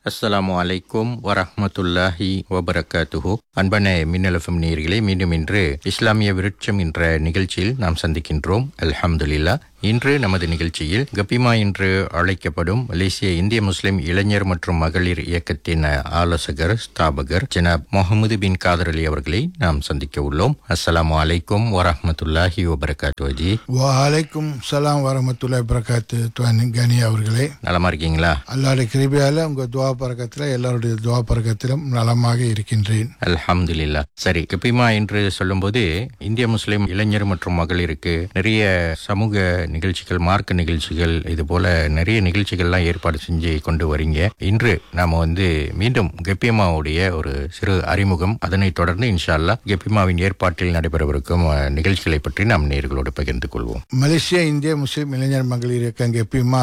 அஸ்ஸலாமு அலைக்கும் வரஹ்மத்துல்லாஹி வபரகாத்துஹு. அன்பான மின்னல் எஃப்எம் நேயர்களே, மீண்டும் இன்று இஸ்லாமிய விருட்சம் என்ற நிகழ்ச்சியில் நாம் சந்திக்கின்றோம். அல்ஹம்துலில்லாஹ். இன்று நமது நிகழ்ச்சியில் கபிமா என்று அழைக்கப்படும் மலேசிய இந்திய முஸ்லிம் இளைஞர் மற்றும் மகளிர் இயக்கத்தின் ஆலோசகர் ஸ்தாபகர் ஜனாப் முகமது பின் காதர் அலி அவர்களை நாம் சந்திக்க உள்ளோம். அஸ்ஸலாமு அலைக்கும் வரஹ்மத்துல்லாஹி வபரகாத்துஹு. வலைக்கும் சலாம் வரமத்துல்லாஹி வபரகாத்து. கனி அவர்களே, நலமா இருக்கீங்களா? அல்லாஹ்வுடைய கிருபையால உங்க துவா பரக்கத்துல எல்லாருடைய துவா பரக்கத்திலும் நலமாக இருக்கின்றேன். அல்ஹம்துலில்லாஹ். சரி, கபிமா என்று சொல்லும்போது இந்திய முஸ்லிம் இளைஞர் மற்றும் மகளிருக்கு நிறைய சமூக நிகழ்ச்சிகள், மார்க்க நிகழ்ச்சிகள், இது போல நிறைய நிகழ்ச்சிகள்லாம் ஏற்பாடு செஞ்சு கொண்டு வரீங்க. இன்று நாம மீண்டும் கெப்பிமாவுடைய ஒரு சிறு அறிமுகம், அதனைத் தொடர்ந்து இன்ஷா அல்லாஹ் கெப்பிமாவின் ஏற்பாட்டில் நடைபெறவிருக்கும் நிகழ்ச்சிகளை பற்றி நாம் நேயர்களோடு பகிர்ந்து கொள்வோம். மலேசியா இந்திய முஸ்லிம் இளைஞர் மகளிர் இயக்கம் கெப்பிமா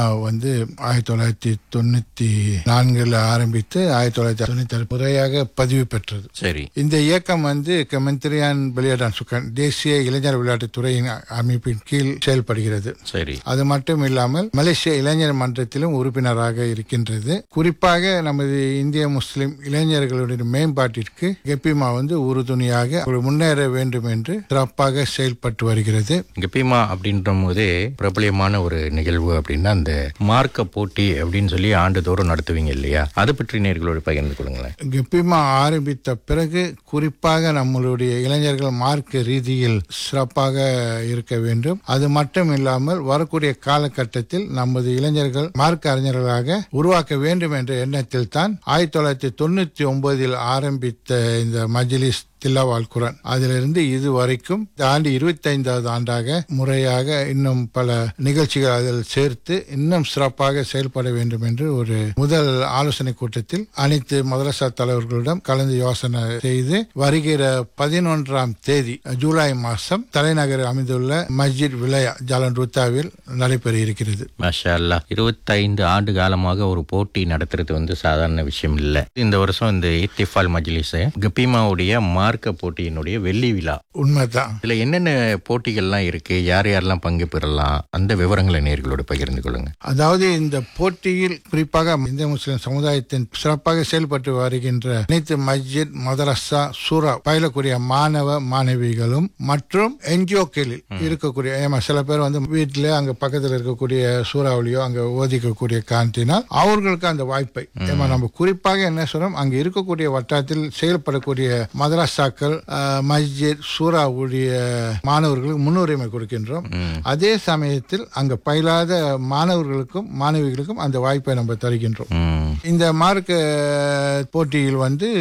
1994 ஆரம்பித்து 1996 முறையாக பதிவு பெற்றது. சரி, இந்த இயக்கம் கெமெந்திரியான் விளையாட்டு சுக்கான் தேசிய இளைஞர் விளையாட்டுத்துறையின் அமைப்பின் கீழ் செயல்படுகிறது. சரி. அது மட்டும் இல்லாமல் மலேசிய இளைஞர் மன்றத்திலும் உறுப்பினராக இருக்கின்றது. குறிப்பாக நமது இந்திய முஸ்லிம் இளைஞர்களுடைய மேம்பாட்டிற்கு கெப்பிமா உறுதுணையாக முன்னேற வேண்டும் என்று சிறப்பாக செயல்பட்டு வருகிறது. கெப்பிமா அப்படின்ற போதே பிரபலியமான ஒரு நிகழ்வு அப்படின்னா அந்த மார்க்க போட்டி அப்படின்னு சொல்லி ஆண்டுதோறும் நடத்துவீங்க இல்லையா? அது பற்றி நேயர்களோடு பகிர்ந்து கொள்ளுங்களேன். கெப்பிமா ஆரம்பித்த பிறகு குறிப்பாக நம்மளுடைய இளைஞர்கள் மார்க்க ரீதியில் சிறப்பாக இருக்க வேண்டும். அது மட்டும் இல்லாமல் வரக்கூடிய காலகட்டத்தில் நமது இளைஞர்கள் மார்க்க அறிஞர்களாக உருவாக்க வேண்டும் என்ற எண்ணத்தில் தான் 1999 ஆரம்பித்த இந்த மஜ்லிஸ் தில்லாவால் குரான், அதிலிருந்து இதுவரைக்கும் இந்த ஆண்டு 25வது ஆண்டாக முறையாக இன்னும் பல நிகழ்ச்சிகள் அதில் சேர்த்து இன்னும் சிறப்பாக செயல்பட வேண்டும் என்று ஒரு முதல் ஆலோசனை கூட்டத்தில் அனைத்து மதரசா தலைவர்களிடம் கலந்து யோசனை செய்து வருகிற 11ஆம் தேதி ஜூலை மாதம் தலைநகர் அமைந்துள்ள மஸ்ஜித் விலையா ஜாலன் ருத்தாவில் நடைபெற இருக்கிறது. மாஷா அல்லாஹ். 25 ஆண்டு காலமாக ஒரு போட்டி நடத்துறது சாதாரண விஷயம் இல்லை. இந்த வருஷம் இந்த இத்திஃபால் மஜ்லிஸ் கெப்பிமாவுடைய மார்க்க போட்டியினுடைய வெள்ளி விழா. உண்மைதான். இதுல என்னென்ன போட்டிகள்லாம் இருக்கு, யார் யாரெல்லாம் பங்கு பெறலாம், அந்த விவரங்களை நேயர்களோடு பகிர்ந்து கொள்ளுங்க. அதாவது இந்த போட்டியில் குறிப்பாக இந்திய முஸ்லிம் சமுதாயத்தின் சிறப்பாக செயல்பட்டு வருகின்ற அனைத்து மஸ்ஜித், மதரசா, சூரா பயிலக்கூடிய மாணவ மாணவிகளும் மற்றும் என்ஜிஓக்களில் இருக்கக்கூடிய சில பேர் வீட்டில் அங்க பக்கத்தில் இருக்கக்கூடிய சூறாவளியோ அங்க ஓதிக்கக்கூடிய காரணத்தினால் அவர்களுக்கு அந்த வாய்ப்பை நம்ம குறிப்பாக என்ன சொல்றோம், அங்க இருக்கக்கூடிய வட்டாரத்தில் செயல்படக்கூடிய மதரசாக்கள், மஸ்ஜித், சூறாவுடைய மாணவர்களுக்கு முன்னுரிமை கொடுக்கின்றோம். அதே சமயத்தில் அங்க பயிலாத மாணவர்களுக்கும் மாணவிகளுக்கும் அந்த வாய்ப்பை நம்ம தருகின்றோம். இந்த மார்க்க போட்டியில்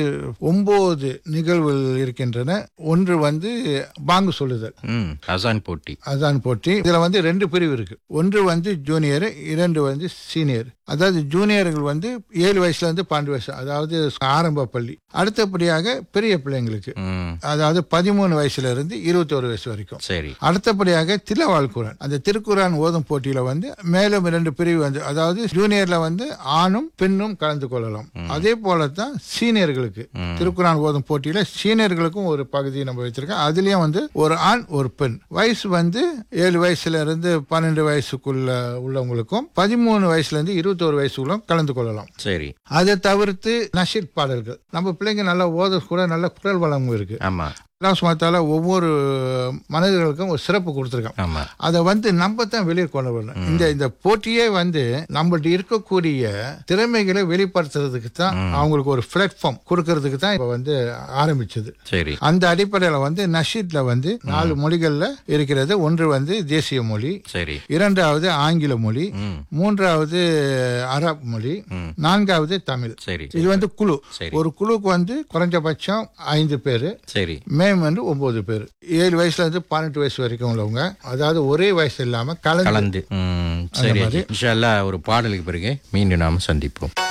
9 நிகழ்வுகள் இருக்கின்றன. ஒன்று பாங்கு சொல்லுதல், அசான் போட்டி. அதான் போட்டி. இதுல 2 பிரிவு இருக்கு. ஒன்று ஜூனியர், 2 சீனியர். அதாவது ஜூனியர்கள் 7 வயசுல 12 வயசு, அதாவது ஆரம்ப பள்ளி. அடுத்தபடியாக பெரிய பிள்ளைங்களுக்கு, அதாவது 13 வயசுல இருந்து 21 வயசு வரைக்கும். சரி. அடுத்தபடியாக திலாவால் குரான், அந்த திருக்குரான் ஓதும் போட்டியில மேலும் 2 பிரிவு அதுதாவது ஜூனியர்ல ஆணும் பெண்ணும் கலந்து கொள்ளலாம். அதே போலதான் சீனியர்களுக்கு திருக்குரான் ஓதும் போட்டியில சீனியர்களுக்கும் ஒரு பகுதியை நம்ம வச்சிருக்கோம். அதுலயும் ஒரு ஆண் ஒரு பெண், வயசு 7 வயசுல இருந்து 12 வயசுக்குள்ள உள்ளவங்களுக்கும் 13 வயசுல இருந்து 21 வயசுக்குள்ள கலந்து கொள்ளலாம். சரி. அதை தவிர்த்து நஷீத் பாடல்கள், நம்ம பிள்ளைங்க நல்லா ஓத கூட நல்ல குரல் வளமும் இருக்கு. ஆமா. ஒவ்வொரு மனிதர்களுக்கும் ஒரு சிறப்பு கொடுத்திருக்கான். அதை நம்ம தான் வெளியே கொண்டு வரணும். இந்த போட்டியே நம்மள்ட்ட இருக்கக்கூடிய திறமைகளை வெளிப்படுத்துறதுக்கு தான், அவங்களுக்கு ஒரு பிளாட்ஃபார்ம் கொடுக்கறதுக்கு தான் இப்ப ஆரம்பிச்சது. சரி. அந்த அடிப்படையில நஷீத்ல 4 மொழிகள்ல இருக்கிறது. ஒன்று தேசிய மொழி, சரி. 2வது ஆங்கில மொழி, 3வது அரபு மொழி, 4வது தமிழ். சரி. இது குழு. ஒரு குழுக்கு குறைஞ்சபட்சம் 5 பேரு. சரி. 9 பேர், 7 வயசுல இருந்து 18 வயசு வரைக்கும் உள்ளவங்க, அதாவது ஒரே வயசு இல்லாம கலந்து. சரி. இன்ஷா அல்லாஹ் ஒரு பாடலுக்கு பிறகு மீண்டும் நாம சந்திப்போம்.